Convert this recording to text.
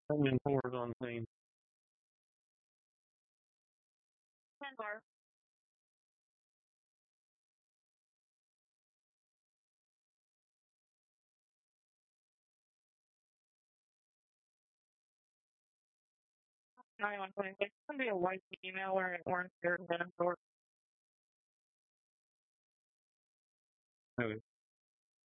Onion fours on scene. Bar. I want to it's gonna be a white female wearing an orange shirt and denim shorts. Okay.